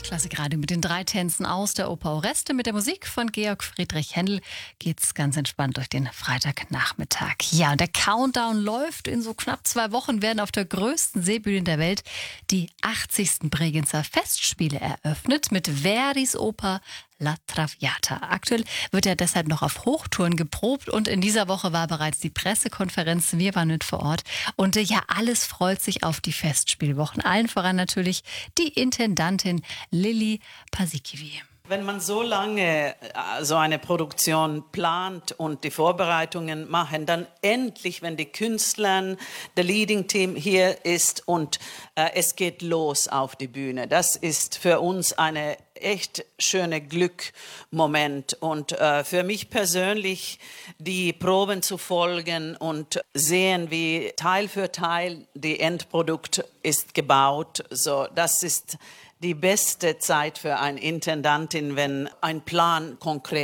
Klassikradio mit den 3 Tänzen aus der Oper Oreste. Mit der Musik von Georg Friedrich Händel geht's ganz entspannt durch den Freitagnachmittag. Ja, und der Countdown läuft. In so knapp 2 Wochen werden auf der größten Seebühne der Welt die 80. Bregenzer Festspiele eröffnet mit Verdis Oper La Traviata. Aktuell wird ja deshalb noch auf Hochtouren geprobt und in dieser Woche war bereits die Pressekonferenz. Wir waren mit vor Ort und ja, alles freut sich auf die Festspielwochen. Allen voran natürlich die Intendantin Lili Paasikivi. Wenn man so lange so eine Produktion plant und die Vorbereitungen machen, dann endlich, wenn die Künstler, der Leading Team hier ist und es geht los auf die Bühne. Das ist für uns eine echt schöne Glückmoment und für mich persönlich die Proben zu folgen und sehen, wie Teil für Teil die Endprodukt ist gebaut. So, das ist die beste Zeit für eine Intendantin, wenn ein Plan konkret